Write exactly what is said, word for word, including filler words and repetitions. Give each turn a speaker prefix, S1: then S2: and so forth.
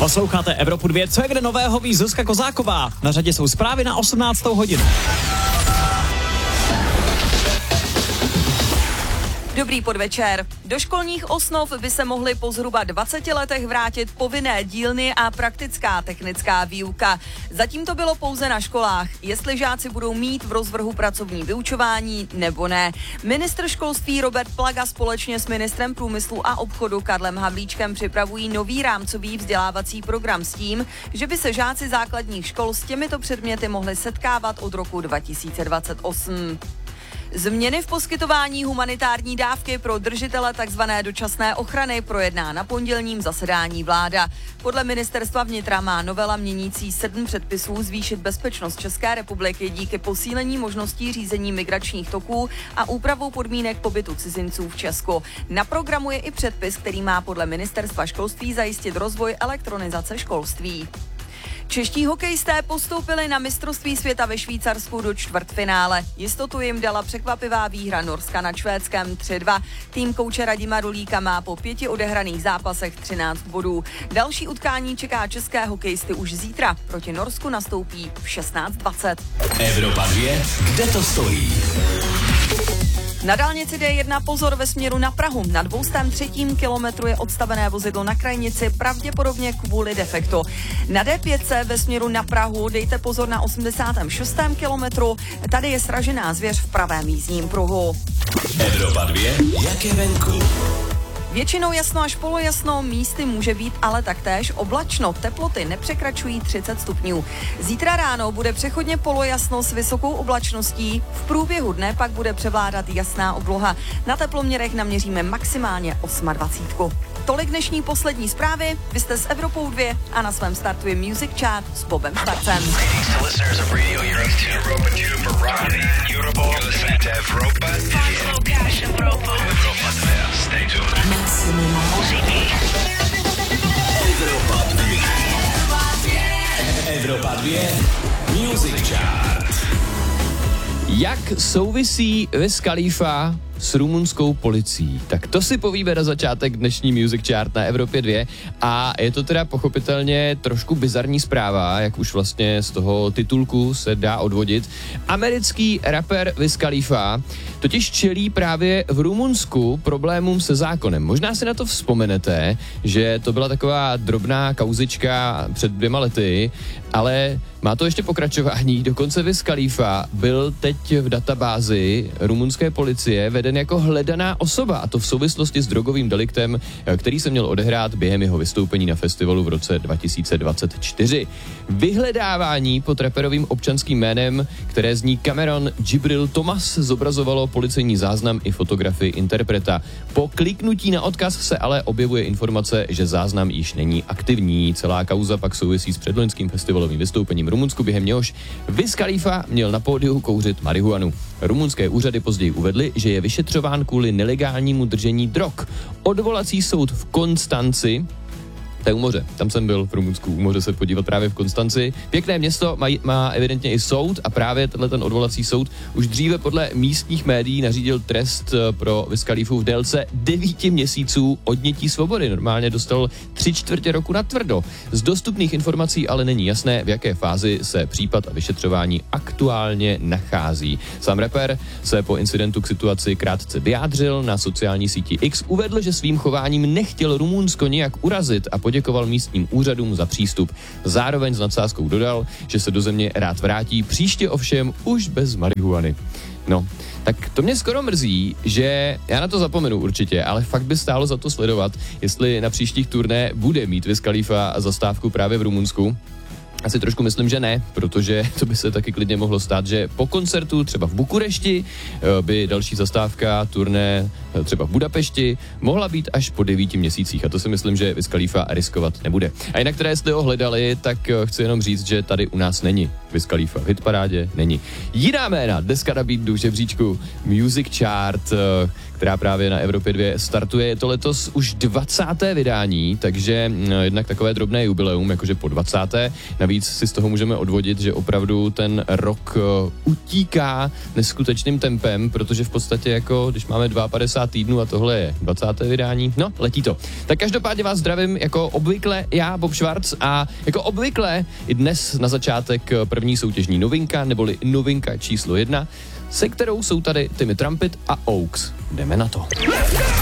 S1: Posloucháte Evropu dvě, co je kde nového, ví Zuzka Kozáková. Na řadě jsou zprávy na osmnáctou hodinu.
S2: Dobrý podvečer. Do školních osnov by se mohly po zhruba dvaceti letech vrátit povinné dílny a praktická technická výuka. Zatím to bylo pouze na školách, jestli žáci budou mít v rozvrhu pracovní vyučování nebo ne. Ministr školství Robert Plaga společně s ministrem průmyslu a obchodu Karlem Havlíčkem připravují nový rámcový vzdělávací program s tím, že by se žáci základních škol s těmito předměty mohli setkávat od roku dva tisíce dvacet osm. Změny v poskytování humanitární dávky pro držitele tzv. Dočasné ochrany projedná na pondělním zasedání vláda. Podle ministerstva vnitra má novela měnící sedm předpisů zvýšit bezpečnost České republiky díky posílení možností řízení migračních toků a úpravou podmínek pobytu cizinců v Česku. Na programu je i předpis, který má podle ministerstva školství zajistit rozvoj elektronizace školství. Čeští hokejisté postoupili na mistrovství světa ve Švýcarsku do čtvrtfinále. Jistotu jim dala překvapivá výhra Norska nad Švédskem tři dva. Tým kouče Radima Rulíka má po pěti odehraných zápasech třináct bodů. Další utkání čeká české hokejisty už zítra. Proti Norsku nastoupí v šestnáct dvacet.
S3: Evropa dvě, kde to stojí?
S2: Na dálnici D jedna pozor ve směru na Prahu. Na dvoustém třetím kilometru je odstavené vozidlo na krajnici, pravděpodobně kvůli defektu. Na D pět ve směru na Prahu dejte pozor na osmdesátém šestém kilometru. Tady je sražená zvěř v pravém jízdním pruhu.
S3: Evropa dvě, jak je venku?
S2: Většinou jasno až polojasno, místy může být ale taktéž oblačno. Teploty nepřekračují třicet stupňů. Zítra ráno bude přechodně polojasno s vysokou oblačností, v průběhu dne pak bude převládat jasná obloha. Na teploměrech naměříme maximálně dvacet osm. Tolik dnešní poslední zprávy, vy jste s Evropou dvě a na svém startu je Music Chart s Bobem Švarcem.
S3: Evropa dvě, Music Chart.
S4: Jak souvisí Wiz Khalifa s rumunskou policií? Tak to si povíme na začátek dnešní Music Chart na Evropě dvě a je to teda pochopitelně trošku bizarní zpráva, jak už vlastně z toho titulku se dá odvodit. Americký rapper Wiz Khalifa totiž čelí právě v Rumunsku problémům se zákonem. Možná si na to vzpomenete, že to byla taková drobná kauzička před dvěma lety, ale má to ještě pokračování. Dokonce Wiz Khalifa byl teď v databázi rumunské policie veden jako hledaná osoba, a to v souvislosti s drogovým deliktem, který se měl odehrát během jeho vystoupení na festivalu v roce dva tisíce dvacet čtyři. Vyhledávání pod raperovým občanským jménem, které zní Cameron Gibril Thomas, zobrazovalo policejní záznam i fotografii interpreta. Po kliknutí na odkaz se ale objevuje informace, že záznam již není aktivní. Celá kauza pak souvisí s předloňským festivalovým vystoupením v Rumunsku, během něhož Wiz Khalifa měl na pódiu kouřit marihuanu. Rumunské úřady později uvedly, že je vyšetřován kvůli nelegálnímu držení drog. Odvolací soud v Konstanci, to je u moře, tam jsem byl v Rumunsku, u moře se podívat právě v Konstanci. Pěkné město má, má evidentně i soud a právě tenhle ten odvolací soud už dříve podle místních médií nařídil trest pro Wiz Khalifu v délce devíti měsíců odnětí svobody. Normálně dostal tři čtvrtě roku na tvrdo. Z dostupných informací ale není jasné, v jaké fázi se případ a vyšetřování aktuálně nachází. Sám rapper se po incidentu k situaci krátce vyjádřil, na sociální síti X uvedl, že svým chováním nechtěl Rumunsko nijak urazit a poděkoval místním úřadům za přístup. Zároveň s nadsázkou dodal, že se do země rád vrátí, příště ovšem už bez marihuany. No, tak to mě skoro mrzí, že já na to zapomenu určitě, ale fakt by stálo za to sledovat, jestli na příštích turné bude mít Wiz Khalifa zastávku právě v Rumunsku. Asi trošku myslím, že ne, protože to by se taky klidně mohlo stát, že po koncertu třeba v Bukurešti by další zastávka turné třeba v Budapešti mohla být až po devíti měsících, a to si myslím, že Wiz Khalifa riskovat nebude. A jinak, které jste ho hledali, tak chci jenom říct, že tady u nás není Wiz Khalifa. V hitparádě není. Jiná jména dneska nabídnu žebříčku Music Chart, která právě na Evropě dva startuje. Je to letos už dvacáté vydání, takže jednak takové drobné jubileum, jakože po dvacáté Navíc si z toho můžeme odvodit, že opravdu ten rok utíká neskutečným tempem, protože v podstatě jako, když máme padesát dva týdnů a tohle je dvacáté vydání, no, letí to. Tak každopádně vás zdravím jako obvykle já, Bob Schwarz, a jako obvykle i dnes na začátek první soutěžní novinka, neboli novinka číslo jedna, se kterou jsou tady Timmy Trumpet a Oaks. Jdeme na to.